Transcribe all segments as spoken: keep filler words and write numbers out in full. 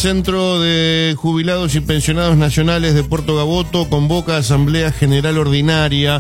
Centro de Jubilados y Pensionados Nacionales de Puerto Gaboto convoca Asamblea General Ordinaria.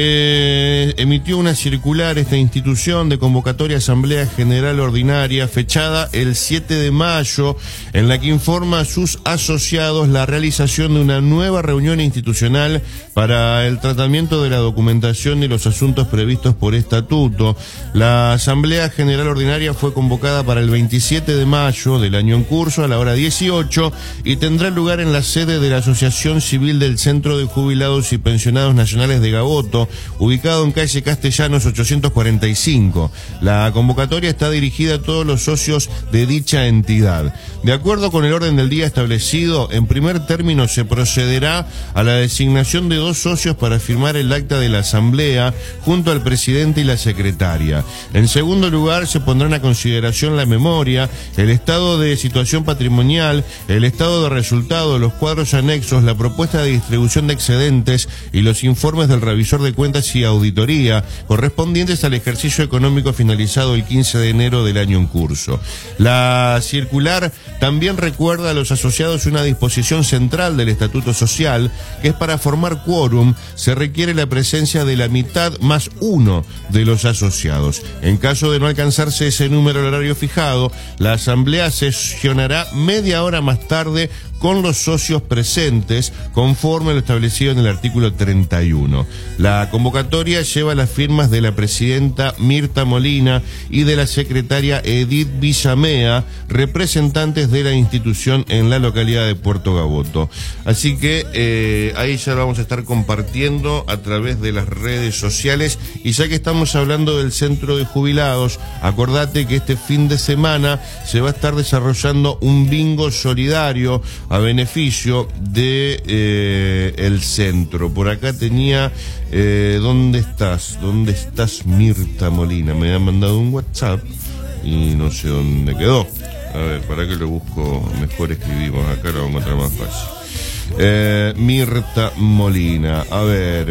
Eh, emitió una circular esta institución de convocatoria Asamblea General Ordinaria fechada el siete de mayo, en la que informa a sus asociados la realización de una nueva reunión institucional para el tratamiento de la documentación y los asuntos previstos por estatuto. La Asamblea General Ordinaria fue convocada para el veintisiete de mayo del año en curso a la hora dieciocho y tendrá lugar en la sede de la Asociación Civil del Centro de Jubilados y Pensionados Nacionales de Gaboto, ubicado en calle Castellanos ochocientos cuarenta y cinco. La convocatoria está dirigida a todos los socios de dicha entidad. De acuerdo con el orden del día establecido, en primer término se procederá a la designación de dos socios para firmar el acta de la Asamblea junto al presidente y la secretaria. En segundo lugar, se pondrán a consideración la memoria, el estado de situación patrimonial, el estado de resultado, los cuadros anexos, la propuesta de distribución de excedentes y los informes del revisor de cuentas y auditoría correspondientes al ejercicio económico finalizado el quince de enero del año en curso. La circular también recuerda a los asociados una disposición central del Estatuto Social, que es para formar quórum se requiere la presencia de la mitad más uno de los asociados. En caso de no alcanzarse ese número al horario fijado, la Asamblea sesionará media hora más tarde con los socios presentes, conforme a lo establecido en el artículo treinta y uno. La convocatoria lleva las firmas de la presidenta Mirta Molina y de la secretaria Edith Villamea, representantes de la institución en la localidad de Puerto Gaboto. Así que eh, ahí ya lo vamos a estar compartiendo a través de las redes sociales. Y ya que estamos hablando del Centro de Jubilados, acordate que este fin de semana se va a estar desarrollando un bingo solidario a beneficio de eh, el centro. Por acá tenía eh, ¿dónde estás? ¿Dónde estás, Mirta Molina? Me ha mandado un WhatsApp y no sé dónde quedó. A ver, para que lo busco mejor, escribimos acá, lo vamos a encontrar más fácil. Eh, Mirta Molina, a ver,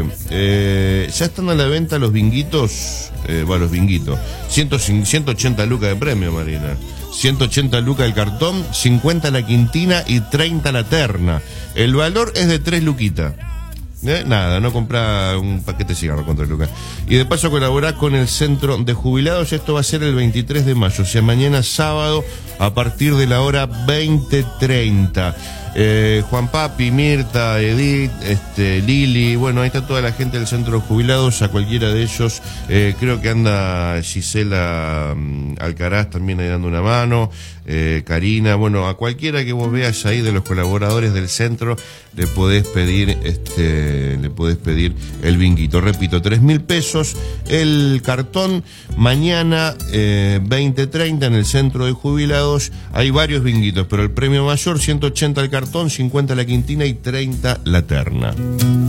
eh, ya están a la venta los binguitos, eh, bueno, los binguitos, ciento ochenta lucas de premio, Marina, ciento ochenta lucas el cartón, cincuenta la quintina y treinta la terna. El valor es de tres luquitas. ¿Eh? Nada, no compra un paquete de cigarros con tres lucas. Y de paso colaborá con el Centro de Jubilados. Esto va a ser el veintitrés de mayo, o sea, mañana sábado a partir de la hora veinte treinta. Eh, Juan Papi, Mirta, Edith, este, Lili, bueno, ahí está toda la gente del Centro de Jubilados, a cualquiera de ellos, eh, creo que anda Gisela um, Alcaraz también ahí dando una mano, eh, Karina, bueno, a cualquiera que vos veas ahí de los colaboradores del centro, le podés pedir, este, le podés pedir el binguito. Repito, tres mil pesos el cartón, mañana eh, veinte treinta en el Centro de Jubilados, hay varios binguitos, pero el premio mayor, ciento ochenta el cartón, cincuenta la quintina y treinta la terna.